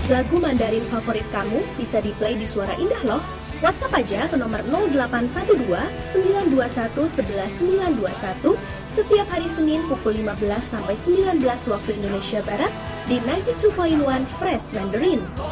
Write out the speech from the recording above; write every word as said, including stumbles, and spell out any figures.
Lagu Mandarin favorit kamu bisa di-play di Suara Indah loh. WhatsApp aja ke nomor nol delapan satu dua sembilan dua satu satu satu sembilan dua satu setiap hari Senin pukul lima belas sampai sembilan belas waktu Indonesia Barat di sembilan puluh dua koma satu Fresh Mandarin.